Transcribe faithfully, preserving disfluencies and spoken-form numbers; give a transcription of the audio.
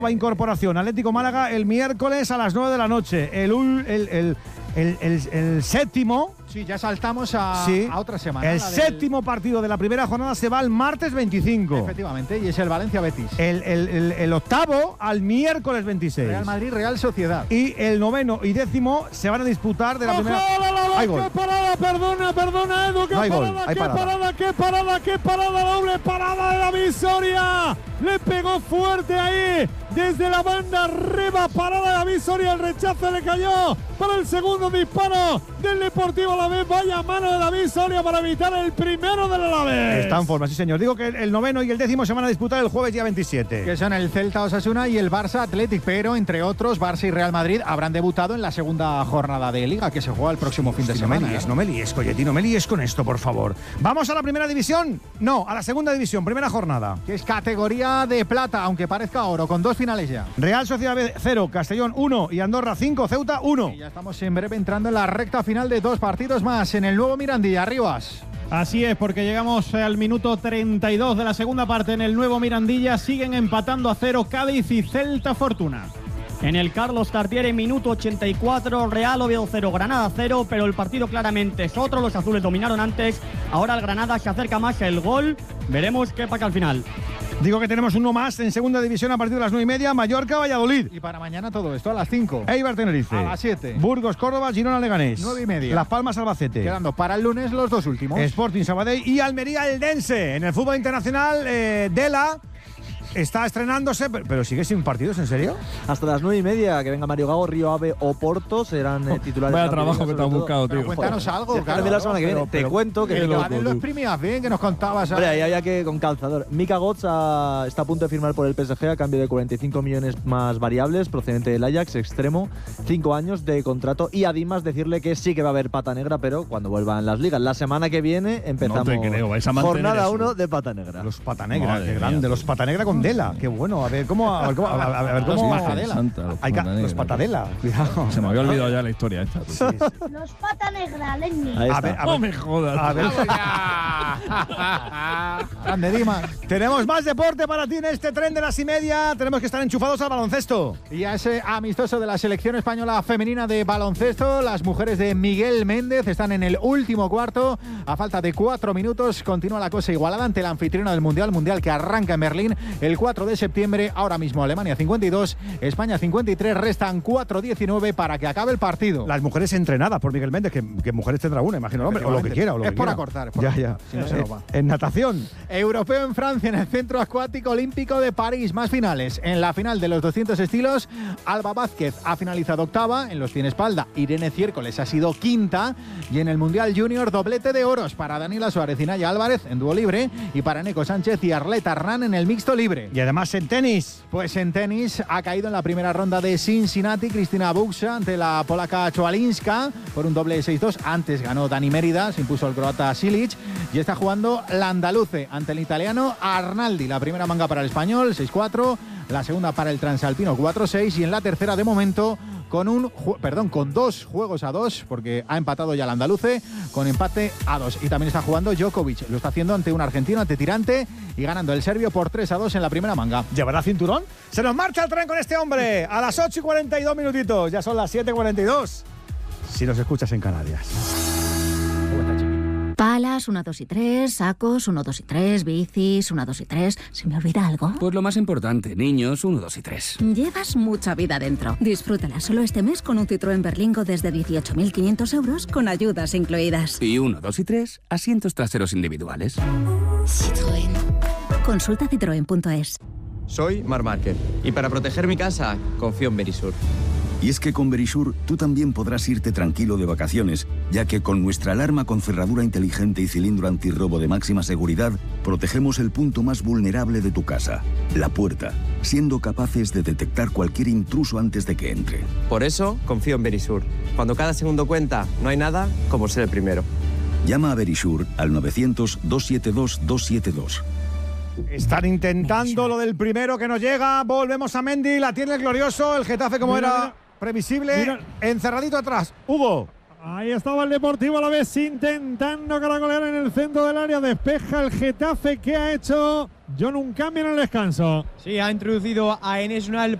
Incorporación Atlético Málaga el miércoles a las nueve de la noche. El, el, el, el, el, el séptimo. Sí, ya saltamos a, sí, a otra semana. El séptimo del... partido de la primera jornada se va el martes veinticinco. Efectivamente, y es el Valencia-Betis. El, el, el, el octavo al miércoles veintiséis. Real Madrid-Real Sociedad. Y el noveno y décimo se van a disputar de la ¡Ojo, primera. La, la, la, hay ¡Qué gol. parada! Perdona, perdona, Edu. ¡Qué no hay parada, gol, hay qué parada. parada, qué parada, qué parada! Doble parada de la Visoria. Le pegó fuerte ahí. Desde la banda arriba, parada de la Visoria. El rechazo le cayó para el segundo disparo del Deportivo Alavés. Vaya mano de David Soria para evitar el primero del Alavés. Está en forma, sí señor. Digo que el noveno y el décimo se van a disputar el jueves día veintisiete. Que son el Celta Osasuna y el Barça Athletic, pero entre otros Barça y Real Madrid habrán debutado en la segunda jornada de Liga que se juega el próximo fin de sí, semana. No me líes, no me líes, Coyetti, no me líes con esto, por favor. ¿Vamos a la primera división? No, a la segunda división, primera jornada. Que es categoría de plata, aunque parezca oro, con dos finales ya. Real Sociedad cero, Castellón uno y Andorra cinco, Ceuta uno. Y ya estamos en breve entrando en la recta final de dos partidos más en el nuevo Mirandilla. Arribas. Así es, porque llegamos al minuto treinta y dos de la segunda parte en el nuevo Mirandilla. Siguen empatando a cero Cádiz y Celta Fortuna. En el Carlos Tartiere, minuto ochenta y cuatro, Real Oviedo cero, Granada cero, pero el partido claramente es otro. Los azules dominaron antes, ahora el Granada se acerca más el gol. Veremos qué pasa al final. Digo que tenemos uno más en segunda división a partir de las nueve y media, Mallorca, Valladolid. Y para mañana todo esto a las cinco. Eibar, Tenerife. A las siete. Burgos, Córdoba, Girona, Leganés. nueve y media. Las Palmas, Albacete. Quedando para el lunes los dos últimos. Sporting, Sabadell y Almería, Eldense. En el fútbol internacional, eh, Dela está estrenándose, pero sigue sin partidos, ¿en serio? Hasta las nueve y media, que venga Mario Gago, Río Ave o Porto, serán eh, titulares. Vaya trabajo que te has buscado, tío. Pero cuéntanos algo, claro. De la semana que viene. Pero, te cuento que... Que lo los exprimías bien, que nos contabas. Hombre, ahí había que con calzador. Mika Götze a, está a punto de firmar por el P S G a cambio de cuarenta y cinco millones más variables, procedente del Ajax, extremo, cinco años de contrato. Y además decirle que sí que va a haber pata negra, pero cuando vuelvan las ligas. La semana que viene empezamos no te creo, vais a jornada uno de pata negra. Los pata negra, qué grande. Los pata negra con Dela, qué bueno. A ver cómo. A ver cómo. A, a ver cómo. Los patadela. Santa, los, Hay pata los patadela, cuidado. Se me había olvidado ya la historia esta. Sí, sí. Los pata negra, leñe. A ver, a ver, no me jodas. A ver. Grande Dimas. Tenemos más deporte para ti en este tren de las y media. Tenemos que estar enchufados al baloncesto. Y a ese amistoso de la selección española femenina de baloncesto, las mujeres de Miguel Méndez están en el último cuarto. A falta de cuatro minutos, continúa la cosa igualada ante el anfitriona del Mundial, Mundial que arranca en Berlín el cuatro de septiembre. Ahora mismo Alemania cincuenta y dos, España cincuenta y tres, restan cuatro diecinueve para que acabe el partido. Las mujeres entrenadas por Miguel Méndez, que, que mujeres tendrá una, imagino, hombre, o lo que quiera. O lo es que por quiera. acortar. Es por ya, acortar, ya. si no eh, se nos va. En natación. Europeo en Francia, en el Centro Acuático Olímpico de París. Más finales. En la final de los doscientos estilos, Alba Vázquez ha finalizado octava. En los cien espalda, Irene Ciércoles ha sido quinta. Y en el Mundial Junior, doblete de oros para Daniela Suárez y Naya Álvarez en dúo libre. Y para Neco Sánchez y Arleta Arrán en el mixto libre. Y además en tenis. Pues en tenis ha caído en la primera ronda de Cincinnati Cristina Buxa ante la polaca Choalinska por un doble seis dos. Antes ganó Dani Mérida, se impuso el croata Silic. Y está jugando la andaluce ante el italiano Arnaldi. La primera manga para el español, seis cuatro. La segunda para el transalpino, cuatro seis. Y en la tercera, de momento, con un perdón, con dos juegos a dos, porque ha empatado ya el andaluce, con empate a dos. Y también está jugando Djokovic. Lo está haciendo ante un argentino, ante Tirante, y ganando el serbio por tres a dos en la primera manga. ¿Llevará cinturón? Se nos marcha el tren con este hombre a las ocho y cuarenta y dos minutitos. Ya son las siete y cuarenta y dos. Si nos escuchas en Canarias. Palas, uno, dos y tres, sacos, uno, dos y tres, bicis, uno, dos y tres. ¿Se me olvida algo? Pues lo más importante, niños, uno, dos y tres. Llevas mucha vida dentro. Disfrútala solo este mes con un Citroën Berlingo desde dieciocho mil quinientos euros con ayudas incluidas. Y uno, dos y tres, asientos traseros individuales. Citroën. Consulta citroen punto es. Soy Marc Márquez y para proteger mi casa confío en Verisur. Y es que con Verisur tú también podrás irte tranquilo de vacaciones, ya que con nuestra alarma con cerradura inteligente y cilindro antirrobo de máxima seguridad, protegemos el punto más vulnerable de tu casa, la puerta, siendo capaces de detectar cualquier intruso antes de que entre. Por eso confío en Verisur. Cuando cada segundo cuenta, no hay nada como ser el primero. Llama a Verisur al novecientos, doscientos setenta y dos, doscientos setenta y dos. Están intentando lo del primero que nos llega. Volvemos a Mendy, la tiene el glorioso. El Getafe, como mira, era mira. previsible, mira. encerradito atrás. Hugo. Ahí estaba el Deportivo Alavés intentando caracolear en el centro del área. Despeja el Getafe, que ha hecho John un cambio en el descanso. Sí, ha introducido a Enes Unal